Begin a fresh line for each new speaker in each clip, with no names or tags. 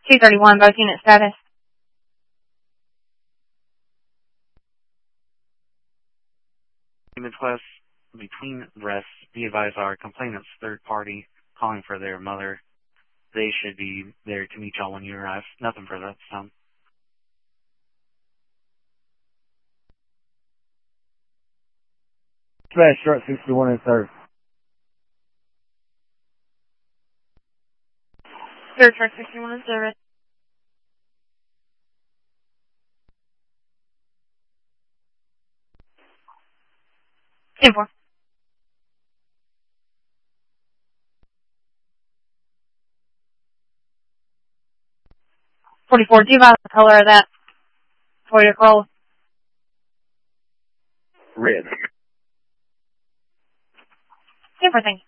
231, both unit status.
Image class between breaths. Be advised our complainant's third party calling for their mother. They should be there to meet y'all when you arrive. Nothing further at this time.
Smash, start 61 and third.
Third truck 61 in service. Ten-4. Do you have the color of that Toyota Corolla?
Red.
10-4, thank you.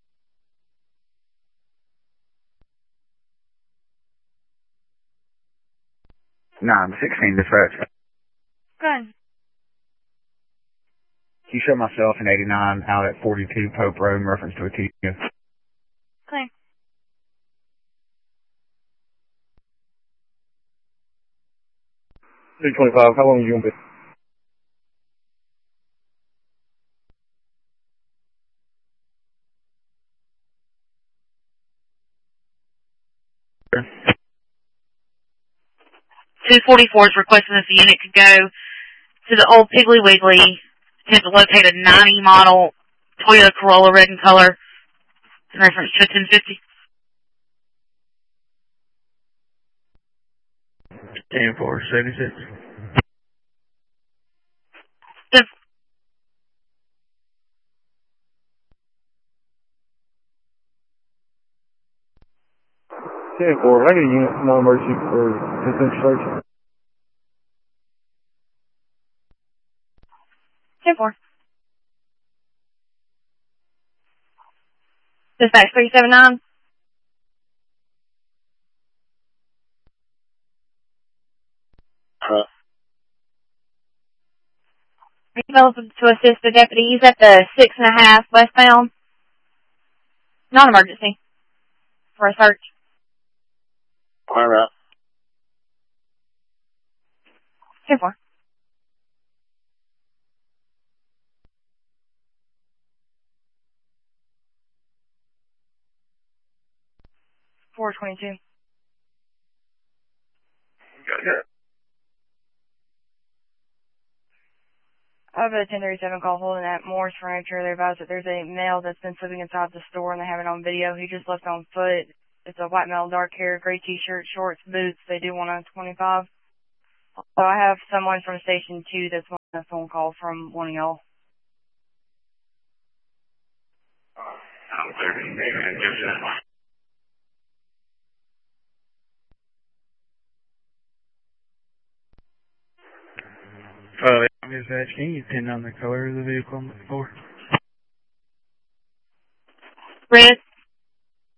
916 dispatch.
Good.
You show myself in 89 out at 42 Pope Road in reference to a Kia.
Clear.
$225, how long are you going to be? Sure.
244 is requesting that the unit could go to the old Piggly Wiggly, attempt to locate a 90 model Toyota Corolla red in color in reference to a 1050.
10-4, 76.
Yes.
10-4, I get a unit non-emergency for potential search.
10-4. Dispatch 379. Available to assist the deputies at the 6.5 westbound. Non-emergency. For a search.
All right.
10-4. $422.
Gotcha.
I have a 1037 call holding at Moore's Furniture. They advise that there's a male that's been sleeping inside the store and they have it on video. He just left on foot. It's a white male, dark hair, gray t-shirt, shorts, boots. They do want a 25. So I have someone from Station 2 that's wanting a phone call from one of y'all.
Dispatch, can you pin on the color of the vehicle I'm looking for?
Red.